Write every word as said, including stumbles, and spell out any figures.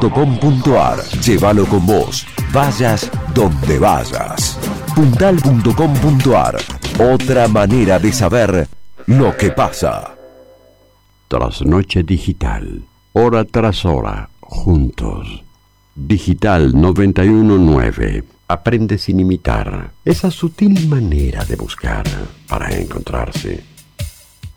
punto com punto ar. Llévalo con vos, vayas donde vayas. puntal punto com punto ar. Otra manera de saber lo que pasa. Trasnoche Digital, hora tras hora, juntos. Digital noventa y uno punto nueve. Aprende sin imitar. Esa sutil manera de buscar para encontrarse.